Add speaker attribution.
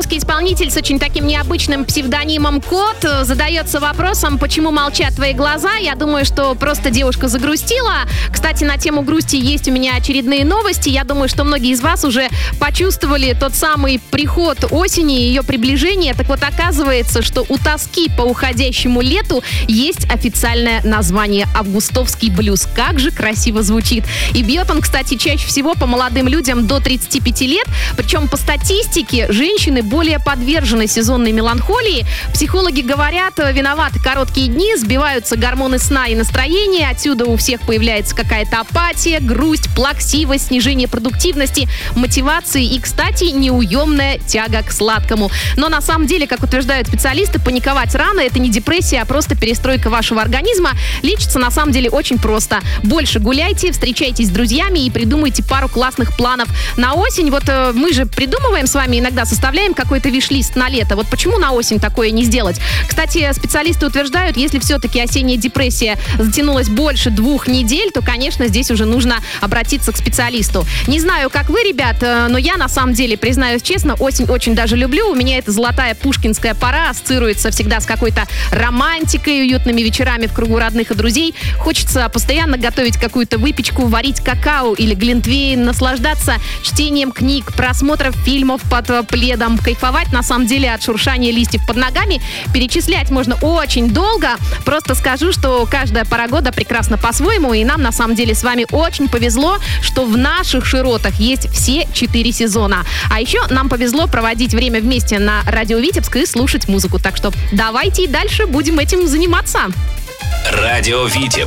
Speaker 1: русский исполнитель с очень таким необычным псевдонимом Кот задается вопросом, почему молчат твои глаза. Я думаю, что просто девушка загрустила. Кстати, на тему грусти есть у меня очередные новости. Я думаю, что многие из вас уже почувствовали тот самый приход осени и ее приближение. Так вот, оказывается, что у тоски по уходящему лету есть официальное название — августовский блюз. Как же красиво звучит. И бьет он, кстати, чаще всего по молодым людям до 35 лет. Причем по статистике женщины более подвержены сезонной меланхолии. Психологи говорят, виноваты короткие дни, сбиваются гормоны сна и настроения. Отсюда у всех появляется какая-то апатия, грусть, плаксивость, снижение продуктивности, мотивации и, кстати, неуемная тяга к сладкому. Но на самом деле, как утверждают специалисты, паниковать рано — это не депрессия, а просто перестройка вашего организма. Лечится на самом деле очень просто. Больше гуляйте, встречайтесь с друзьями и придумайте пару классных планов на осень. Вот мы же придумываем с вами, иногда составляем какой-то виш-лист на лето. Вот почему на осень такое не сделать? Кстати, специалисты утверждают, если все-таки осенняя депрессия затянулась больше 2 недель, то, конечно, здесь уже нужно обратиться к специалисту. Не знаю, как вы, ребят, но я, на самом деле, признаюсь честно, осень очень даже люблю. У меня эта золотая пушкинская пора ассоциируется всегда с какой-то романтикой, уютными вечерами в кругу родных и друзей. Хочется постоянно готовить какую-то выпечку, варить какао или глинтвейн, наслаждаться чтением книг, просмотром фильмов под пледом, кайфовать, на самом деле, от шуршания листьев под ногами. Перечислять можно очень долго. Просто скажу, что каждая пора года прекрасна по-своему, и нам, на самом деле, с вами очень повезло, что в наших широтах есть все 4 сезона. А еще нам повезло проводить время вместе на радио Витебск и слушать музыку. Так что давайте и дальше будем этим заниматься.
Speaker 2: Радио Витебск.